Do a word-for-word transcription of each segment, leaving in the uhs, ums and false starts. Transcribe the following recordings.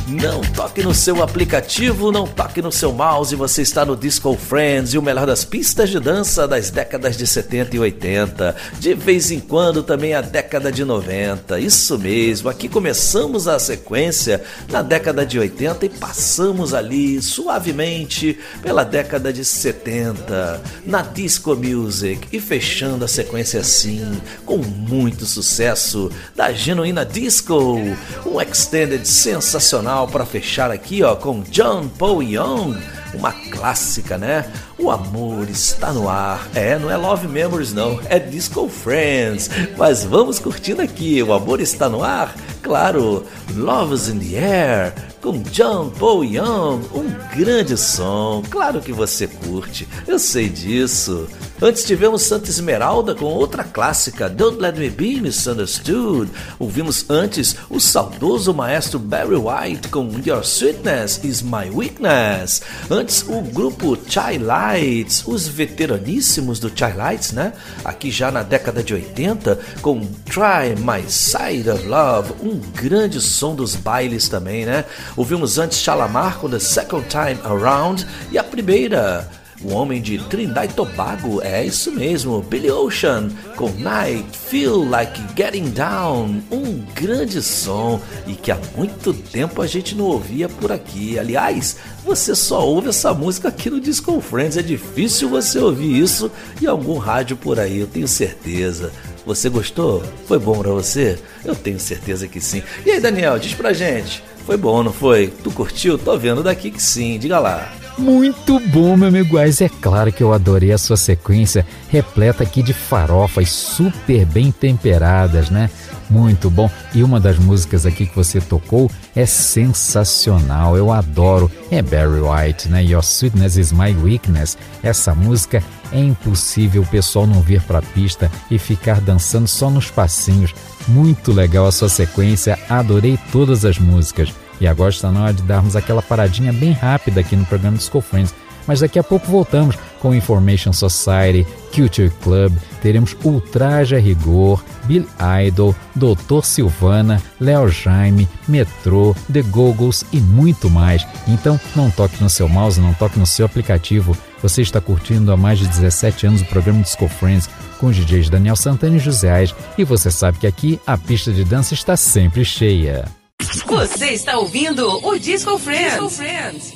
Não toque no seu aplicativo, não toque no seu mouse, você está no Disco Friends e o melhor das pistas de dança das décadas de setenta e oitenta. De vez em quando também a década de noventa. Isso mesmo, aqui começamos a sequência na década de oitenta e passamos ali suavemente pela década de setenta na Disco Music e fechando a sequência assim com muito sucesso da genuína disco, um extended sensacional para fechar aqui ó com John Paul Young, uma clássica, né? O amor está no ar. É, não é Love Memories não, é Disco Friends. Mas vamos curtindo aqui, o amor está no ar? Claro, Love's in the Air, com John Paul Young, um grande som, claro que você curte, eu sei disso. Antes tivemos Santa Esmeralda com outra clássica, Don't Let Me Be Misunderstood. Ouvimos antes o saudoso maestro Barry White com Your Sweetness Is My Weakness. Antes o grupo Chi-Lites, os veteraníssimos do Chi-Lites, né? Aqui já na década de oitenta com Try My Side of Love, um grande som dos bailes também, né? Ouvimos antes Shalamar com The Second Time Around e a primeira, o homem de Trinidad e Tobago, é isso mesmo, Billy Ocean com Night, Feel Like Getting Down, um grande som e que há muito tempo a gente não ouvia por aqui. Aliás, você só ouve essa música aqui no Disco Friends, é difícil você ouvir isso em algum rádio por aí, eu tenho certeza. Você gostou? Foi bom pra você? Eu tenho certeza que sim. E aí, Daniel, diz pra gente, foi bom, não foi? Tu curtiu? Tô vendo daqui que sim, diga lá. Muito bom, meu amigo Ais. É claro que eu adorei a sua sequência, repleta aqui de farofas super bem temperadas, né? Muito bom. E uma das músicas aqui que você tocou é sensacional, eu adoro. É Barry White, né? Your Sweetness Is My Weakness. Essa música é impossível o pessoal não vir pra pista e ficar dançando só nos passinhos. Muito legal a sua sequência, adorei todas as músicas. E agora está na hora de darmos aquela paradinha bem rápida aqui no programa Disco Friends. Mas daqui a pouco voltamos com Information Society, Culture Club, teremos Ultraje a Rigor, Billy Idol, doutor Silvana, Léo Jaime, Metrô, The Go-Go's e muito mais. Então não toque no seu mouse, não toque no seu aplicativo. Você está curtindo há mais de dezessete anos o programa Disco Friends com os D Js Daniel Santana e José Ais. E você sabe que aqui a pista de dança está sempre cheia. Você está ouvindo o Disco Friends. Disco Friends.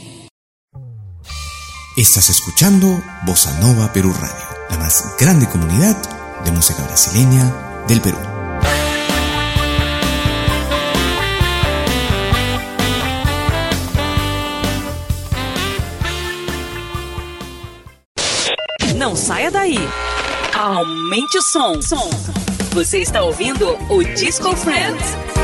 Estás escuchando Bossa Nova Perú Radio, la más grande comunidad de música brasileña del Perú. Não saia daí. Aumente o som. Você está ouvindo o Disco Friends.